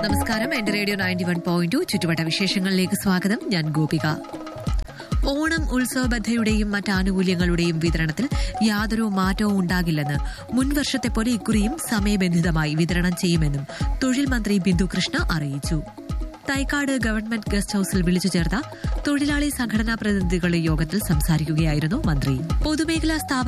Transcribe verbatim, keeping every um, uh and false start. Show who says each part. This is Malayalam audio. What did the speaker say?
Speaker 1: നമസ്കാരം. എന്റെ radio ninety one point two ചുറ്റുവട്ട വിശേഷങ്ങളിലേക്ക് സ്വാഗതം. ഞാൻ ഗോപിക. ഓണം ഉത്സവബദ്ധയുടെയും മറ്റ് ആനുകൂല്യങ്ങളുടെയും വിതരണത്തിൽ യാതൊരു മാറ്റവും ഉണ്ടാകില്ലെന്ന് മുൻവർഷത്തെ പോലെ ഇക്കുറിയും സമയബന്ധിതമായി വിതരണം ചെയ്യുമെന്നും തൊഴിൽ മന്ത്രി ബിന്ദു കൃഷ്ണ അറിയിച്ചു. തൈക്കാട് ഗവൺമെന്റ് ഗസ്റ്റ് ഹൌസിൽ വിളിച്ചു ചേർത്ത തൊഴിലാളി സംഘടനാ പ്രതിനിധികളുടെ യോഗത്തിൽ സംസാരിക്കുകയായിരുന്നു മന്ത്രി. പൊതുമേഖലാ സ്ഥാപന